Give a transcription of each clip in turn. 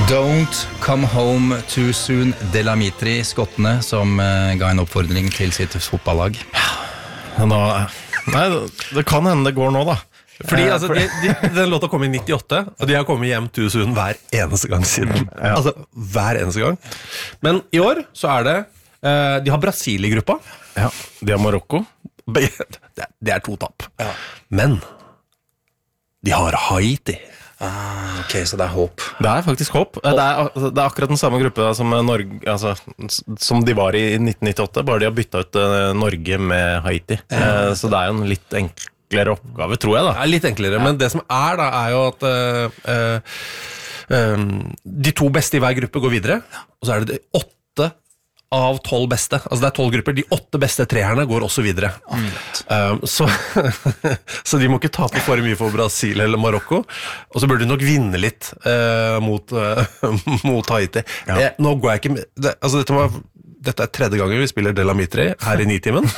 Don't come home too soon. Delamitri, skottene, som ga en oppfordring til sitt fotballag. Nei, det kan hende det går nå da. Fordi altså, den låta kom i 98, og de har kommet hjem too soon hver eneste gang siden. Altså, hver eneste gang. Men i år så det de har Brasil i gruppa. Ja, de har Marokko. Det 2 tapp. Men de har Haiti. Ok, så det håp. Det faktisk håp. Det akkurat den samme gruppe som Norge, altså, som de var i 1998, bare de har byttet ut Norge med Haiti. Så det jo en litt enklere oppgave, tror jeg da. Det litt enklere, men det som da jo at de 2 beste i hver gruppe går videre, og så det de 8 av 12 beste, altså det 12 grupper, de 8 beste treerne går også videre. Så de må ikke tape for mye for Brasil eller Marokko, og så bør de nok vinne litt mot Haiti. Nå går jeg ikke med, altså dette 3. gangen vi spiller Delamitri her i Nitimen.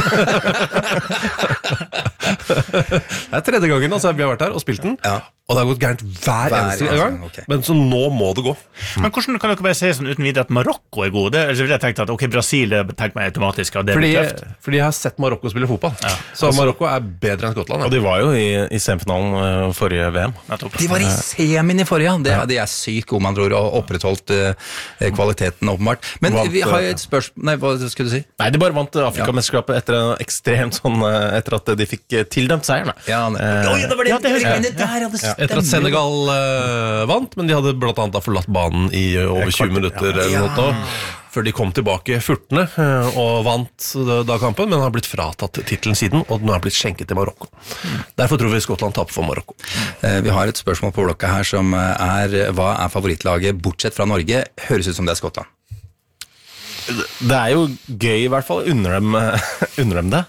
Det 3. gangen altså, vi har vært her og spilt den, og det har gått gærent hver eneste gang, men så nå må det gå. Men hvordan kan dere bare si sånn uten videre at Marokko god? Det ville jeg tenkt at, ok, Brasil tenker meg automatisk, og det tøft. Fordi jeg har sett Marokko spille fotball, så Marokko bedre enn Skottland. Og de var jo i semifinalen forrige VM. De var i semin i forrige, de sykt gode, man tror, og opprettholdt kvaliteten åpenbart. Men vi har jo et spørsmål, nei, hva skulle du si? Nei, de bare vant Afrikamesterskapet etter en ekstremt sånn, etter at de fikk tildømt seieren. Det var det, etter at Senegal vant, men de hadde blant annet forlatt banen i over 20 minutter eller noe, før de kom tilbake furtende og vant da kampen, men har blitt fratatt titlen siden, og den har blitt skjenket til Marokko. Derfor tror vi Skottland taper for Marokko. Vi har et spørsmål på blokka her som hva favorittlaget, bortsett fra Norge, høres ut som det Skottland? Det jo gøy i hvert fall, unner dem det.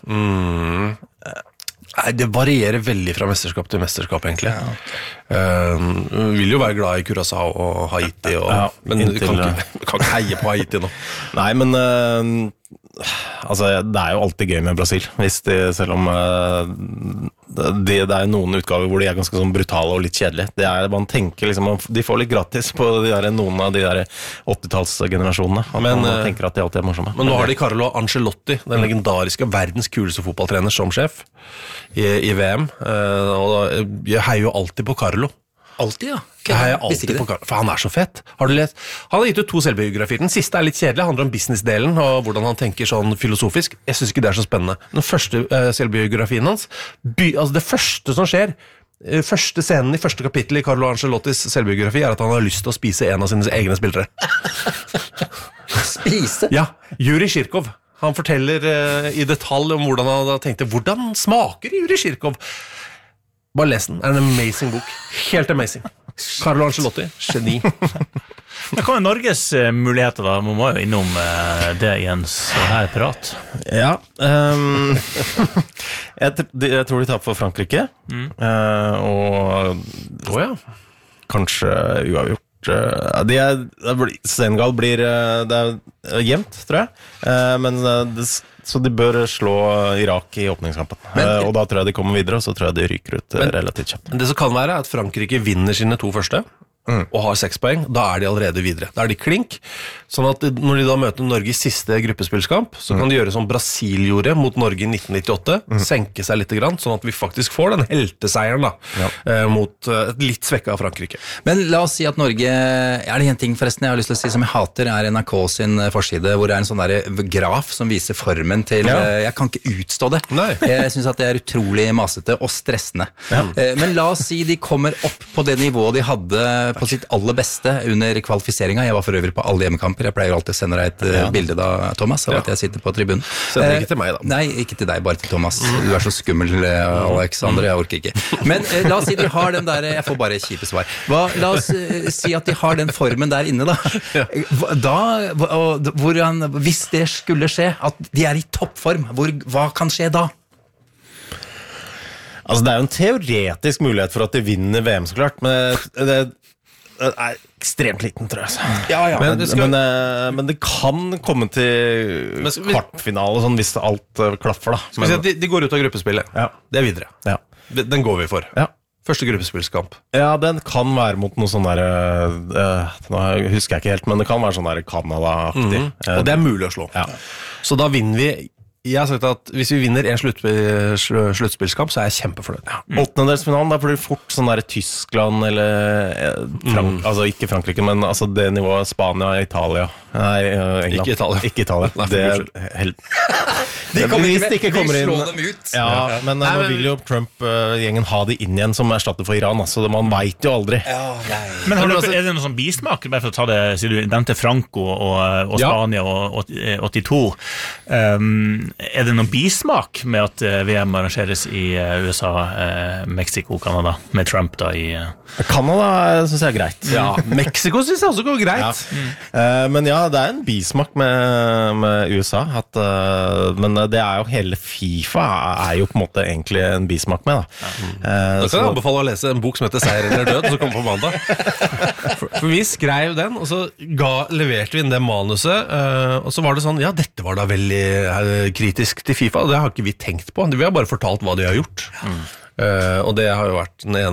Nei, det varierer veldig fra mesterskap til mesterskap, egentlig. Vil jo være glad i Curaçao og Haiti, men du kan ikke heie på Haiti nå. Nei, men altså, det jo alltid gøy med Brasil, selv om det noen utgaver hvor de ganske sånn brutale og litt kjedelige. Man tenker liksom, de får litt gratis på noen av de der 80-tallsgenerasjonene, og man tenker at de alltid morsomme. Men nå har de Carlo Ancelotti, den legendariske verdens kuleste fotballtrener som sjef i VM, og jeg heier jo alltid på Carlo. Alltid, ja. Jeg heier alltid på Carlo, for han så fett. Har du lest? Han har gitt ut 2 selvbiografier. Den siste litt kjedelig, handler om businessdelen og hvordan han tenker sånn filosofisk. Jeg synes ikke det så spennende. Den første selvbiografien hans, altså det første som skjer, første scenen i første kapittel i Carlo Ancelottis selvbiografi at han har lyst til å spise en av sine egne spillere. Spise? Ja, Yuri Shirkov. Han forteller i detalj om hvordan han tenkte, hvordan smaker Yuri Shirkov? Bare les den, en amazing bok. Helt amazing. Carlo Ancelotti, geni. Men hva Norges muligheter da? Man må jo innom det i en så her prat. Ja, jeg tror de taper for Frankrike, og kanskje uavgjort. Senegal blir jevnt, tror jeg, men så de bør slå Irak i åpningskampen, og da tror jeg de kommer videre, og så tror jeg de ryker ut relativt kjapt. Det som kan være at Frankrike vinner sine 2 første, og har 6 poeng, da de allerede videre. Da de klink, sånn at når de da møter Norge i siste gruppespillskamp, så kan de gjøre som Brasil gjorde mot Norge i 1998, senke seg litt grann, sånn at vi faktisk får den helteseieren da, mot et litt svekket av Frankrike. Men la oss si at Norge, det en ting forresten jeg har lyst til å si som jeg hater, NRK sin forside, hvor det en sånn der graf som viser formen til, jeg kan ikke utstå det. Nei. Jeg synes at det utrolig masete og stressende. Men la oss si de kommer opp på det nivået de hadde på sitt aller beste under kvalifiseringen. Jeg var for øvrig på alle hjemmekamper. Jeg pleier alltid å sende deg et bilde da, Thomas, av at jeg sitter på tribunen. Sender ikke til meg da. Nei, ikke til deg, bare til Thomas. Du så skummel, Alexander, jeg orker ikke. Men la oss si de har den der, jeg får bare kjipe svar. La oss si at de har den formen der inne da. Hvis det skulle skje, at de i toppform, hva kan skje da? Altså, det jo en teoretisk mulighet for at de vinner VM, så klart, men det ekstremt liten, tror jeg. Men det kan komme til kvartfinale sånn, hvis alt klaffer da. Skal vi si at de går ut av gruppespillet. Det videre. Den går vi for. Første gruppespillskamp. Ja, den kan være mot noe sånn der nå husker jeg ikke helt, men det kan være sånn der Canada-aktig. Og det mulig å slå. Ja. Så da vinner vi. Jeg har sagt at hvis vi vinner en sluttspillskamp, så jeg kjempefornøyd. Åttendedelsfinalen, da blir det fort sånn der Tyskland eller altså ikke Frankrike, men altså det nivået Spania, Italia. Nei, England. Ikke Italia. Nei, De kommer ikke kommer inn. slå dem ut. Ja, men nå vil jo Trump-gjengen ha de inn igjen som erstatter for Iran, så man vet jo aldri. Men er det noen sånn bismak, bare for å ta det, siden du nevnte Franco og Spania og 82, er det noen bismak med at VM arrangeres i USA, Mexico, Canada, med Trump da i... Canada synes jeg er greit. Ja, Mexico synes jeg også går greit. Men ja, det er en bismak med USA, men det er jo hele FIFA er jo på en måte egentlig en bismak med. Da kan jeg anbefale å lese en bok som heter Seier eller død, som kommer på mandag. For vi skrev den, og så leverte vi inn det manuset, og så var det sånn, ja, dette var da veldig kritisk til FIFA, og det har ikke vi tenkt på. Vi har bare fortalt hva de har gjort. Og det har jo vært den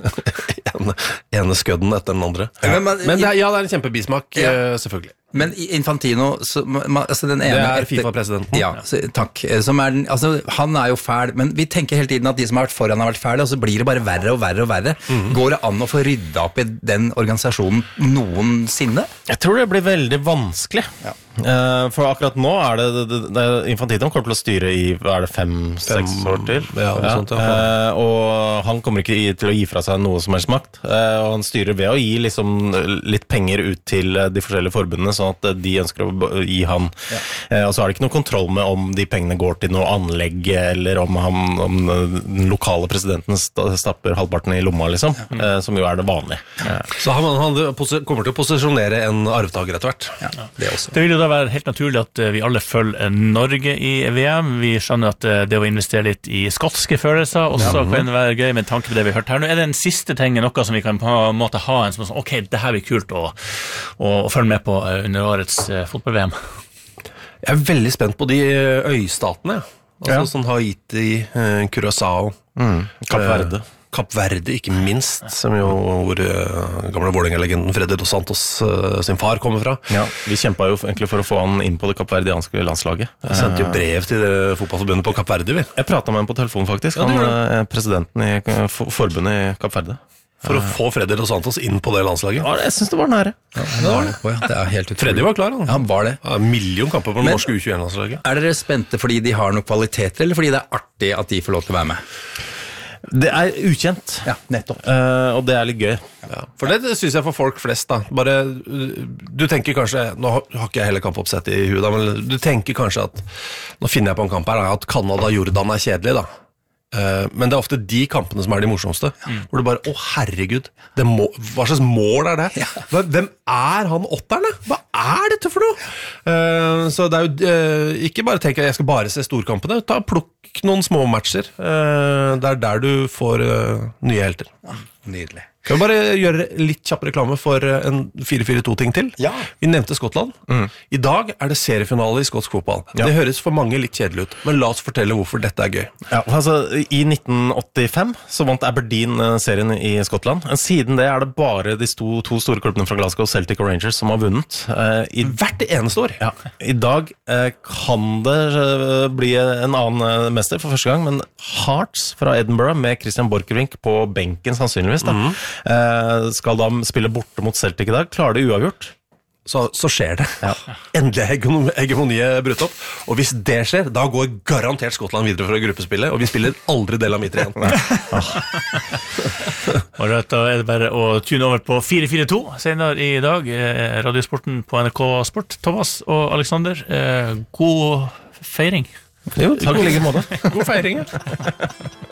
ene skødden etter den andre. Men det er en kjempebismak, selvfølgelig. Men Infantino, altså den ene... Det er FIFA-presidenten. Ja, takk. Han er jo fæl, men vi tenker hele tiden at de som har vært foran har vært fæle, og så blir det bare verre og verre og verre. Går det an å få rydda opp i den organisasjonen noensinne? Jeg tror det blir veldig vanskelig. For akkurat nå er det Infantino kommer til å styre i 5-6 år til. Og han kommer ikke til å gi fra seg noe som helst makt. Og han styrer ved å gi liksom litt penger ut til de forskjellige forbundene, sånn at de ønsker å gi han. Og så er det ikke noe kontroll med om de pengene går til noe anlegg, eller om den lokale presidenten stapper halvparten i lomma, liksom, som jo er det vanlige. Så han kommer til å posisjonere en arvtaker etter hvert. Det også. Det vil jo da være helt naturlig at vi alle følger Norge i VM. Vi skjønner at det å investere litt i skotske følelser også kan være gøy med tanke på det vi har hørt her. Nå er det en siste ting, noe som vi kan på en måte ha en sånn, ok, det her blir kult å følge med på under årets fotball-VM. Jeg er veldig spent på de øystatene, sånn Haiti, Curaçao, Kapp Verde, ikke minst, som jo hvor gamle Vålerenga-legenden Freddy Dos Santos sin far kommer fra. Ja, vi kjempet jo egentlig for å få han inn på det kappverdianske landslaget. Jeg sendte jo brev til fotballforbundet på Kapp Verde, vi. Jeg pratet med ham på telefon, faktisk. Han er presidenten i forbundet i Kapp Verde. For å få Freddy Dos Santos inn på det landslaget? Ja, jeg synes det var nære. Det er helt utrolig. Freddy var klar, han. Ja, han var det. Million kamper på det norske U21-landslaget. Er dere spente fordi de har noen kvaliteter, eller fordi det er artig at de får lov til å være med? Det er ukjent. Ja, nettopp. Og det er litt gøy. Ja, for det synes jeg for folk flest da. Bare, du tenker kanskje, nå har ikke jeg hele kampoppsett i huet da, men du tenker kanskje at, nå finner jeg på en kamp her, at Canada-Jordan er kjedelig da. Men det er ofte de kampene som er de morsomste, hvor du bare, herregud, hva slags mål er det? Hvem er han åtterne? Hva er dette for noe? Så det er jo, ikke bare tenke jeg skal bare se storkampene, plukk noen små matcher. Det er der du får nye helter. Nydelig. Kan vi bare gjøre litt kjapp reklame for en 4-4-2-ting til? Ja. Vi nevnte Skottland. I dag er det seriefinale i skotsk fotball. Ja. Det høres for mange litt kjedelig ut, men la oss fortelle hvorfor dette er gøy. Ja, altså, I 1985 så vant Aberdeen serien i Skottland. Siden det er det bare de to store klubbene fra Glasgow, Celtic og Rangers, som har vunnet. Hvert eneste år. Ja. I dag kan det bli en annen mester for første gang, men Hearts fra Edinburgh med Christian Borchgrevink på benken sannsynligvis da. Skal da spille borte mot Celtic i dag. Klarer det uavgjort? Så skjer det. Ja. Endelig er hegemoniet brutt opp. Og hvis det skjer, da går garantert Skottland videre fra gruppespillet, og vi spiller aldri del av mitt igjen. Alright, da er det bare å tune over på 442 senere i dag. Radiosporten på NRK Sport. Thomas og Alexander, god feiring. Jo, takk i like måte. God feiring, ja.